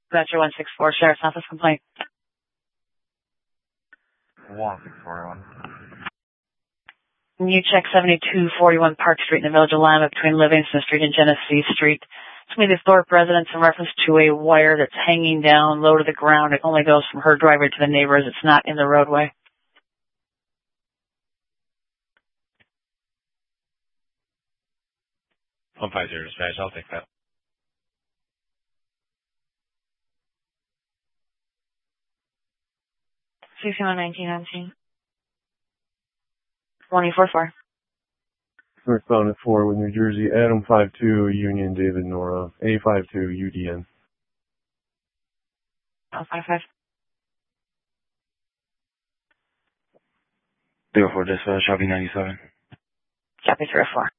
That's your 164 Sheriff's Office complaint. 164. Can you check 7241 Park Street in the Village of Lima between Livingston Street and Genesee Street? It's me, the Thorpe residence, in reference to a wire that's hanging down low to the ground. It only goes from her driveway to the neighbors. It's not in the roadway. 150 dispatch. I'll take that. CC11919. 144. Northbound at 4 with New Jersey, Adam 52, Union, David, Nora, A52, UDN. 55. 304 dispatch, I'll be 97. Copy 304.